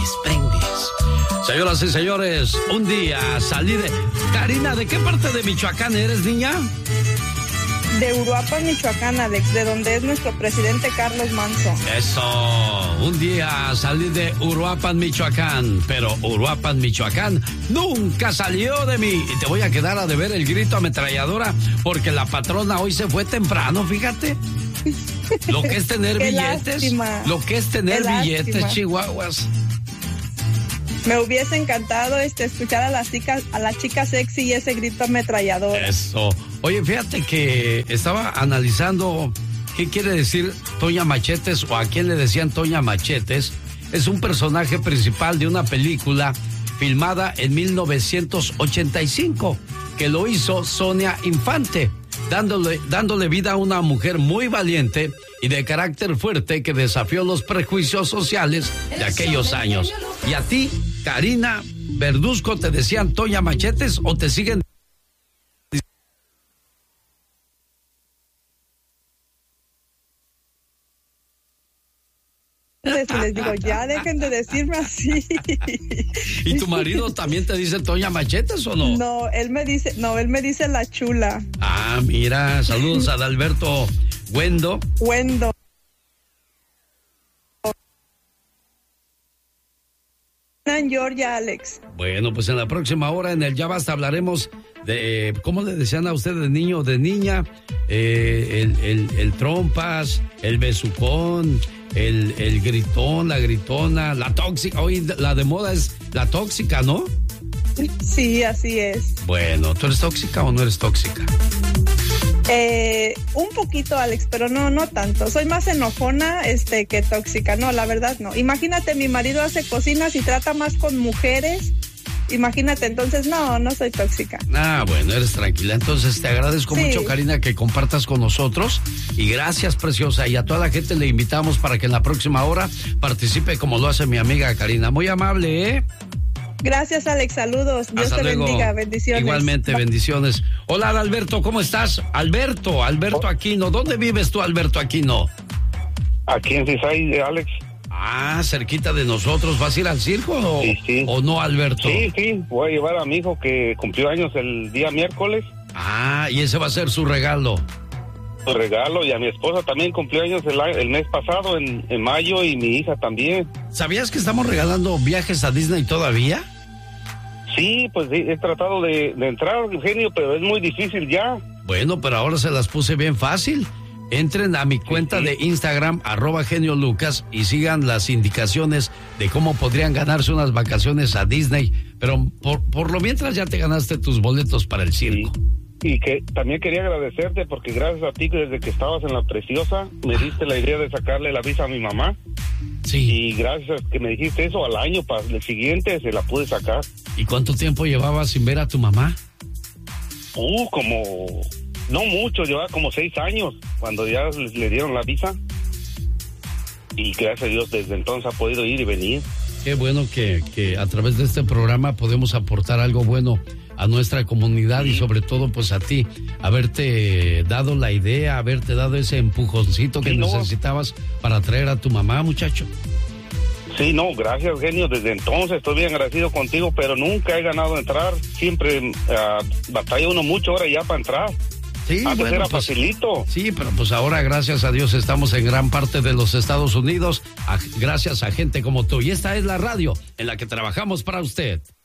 brindis. Señoras y señores, un día salí de... Karina, ¿de qué parte de Michoacán eres, niña? De Uruapan, Michoacán, Alex, de donde es nuestro presidente Carlos Manzo. Eso, un día salí de Uruapan, Michoacán, pero Uruapan, Michoacán nunca salió de mí. Y te voy a quedar a deber el grito ametralladora porque la patrona hoy se fue temprano, fíjate. Lo que es tener billetes, lástima. Lo que es tener billetes, chihuahuas. Me hubiese encantado escuchar a la chica sexy y ese grito ametrallador. Eso. Oye, fíjate que estaba analizando qué quiere decir Toña Machetes o a quién le decían Toña Machetes. Es un personaje principal de una película filmada en 1985 que lo hizo Sonia Infante, dándole vida a una mujer muy valiente y de carácter fuerte que desafió los prejuicios sociales de aquellos años. ¿Y a ti, Karina Verduzco, te decían Toña Machetes o te siguen? Les digo, ya dejen de decirme así. ¿Y tu marido también te dice Toña Machetes o no? No, él me dice la chula. Ah, mira, saludos a Adalberto Wendo. En Georgia, Alex. Bueno, pues en la próxima hora en el Ya Basta hablaremos de, ¿cómo le decían a usted de niño o de niña? El trompas, el besucón, el gritón, la gritona, la tóxica. Hoy la de moda es la tóxica, ¿no? Sí, así es. Bueno, ¿tú eres tóxica o no eres tóxica? Un poquito, Alex, pero no tanto. Soy más enojona que tóxica. No, la verdad no. Imagínate, mi marido hace cocinas y trata más con mujeres. Imagínate, entonces no soy tóxica. Ah, bueno, eres tranquila. Entonces te agradezco mucho, Karina, que compartas con nosotros. Y gracias, preciosa. Y a toda la gente le invitamos para que en la próxima hora participe como lo hace mi amiga Karina. Muy amable, ¿eh? Gracias, Alex. Saludos. Dios te bendiga. Bendiciones. Igualmente, bendiciones. Hola, Alberto. ¿Cómo estás? Alberto Aquino. ¿Dónde vives tú, Alberto Aquino? Aquí en Cisay, Alex. Ah, cerquita de nosotros. ¿Vas a ir al circo sí. o no, Alberto? Sí. Voy a llevar a mi hijo que cumplió años el día miércoles. Ah, y ese va a ser su regalo. Su regalo, y a mi esposa también cumplió años el mes pasado, en mayo, y mi hija también. ¿Sabías que estamos regalando viajes a Disney todavía? Sí, pues sí, he tratado de entrar, Eugenio, pero es muy difícil ya. Bueno, pero ahora se las puse bien fácil. Entren a mi cuenta de Instagram, @geniolucas, y sigan las indicaciones de cómo podrían ganarse unas vacaciones a Disney. Pero por lo mientras ya te ganaste tus boletos para el circo. Sí. Y que también quería agradecerte porque gracias a ti, desde que estabas en La Preciosa, me diste la idea de sacarle la visa a mi mamá. Sí. Y gracias que me dijiste eso, al año, para el siguiente se la pude sacar. ¿Y cuánto tiempo llevabas sin ver a tu mamá? No mucho, llevaba como 6 años cuando ya le dieron la visa. Y gracias a Dios desde entonces ha podido ir y venir. Qué bueno que a través de este programa podemos aportar algo bueno a nuestra comunidad, y sobre todo pues a ti, haberte dado la idea, haberte dado ese empujoncito que necesitabas para traer a tu mamá, muchacho. Sí, gracias, genio. Desde entonces estoy bien agradecido contigo, pero nunca he ganado entrar. Siempre batalla uno mucho ahora ya para entrar. Sí, antes era facilito. Sí, pero pues ahora, gracias a Dios, estamos en gran parte de los Estados Unidos, gracias a gente como tú. Y esta es la radio en la que trabajamos para usted.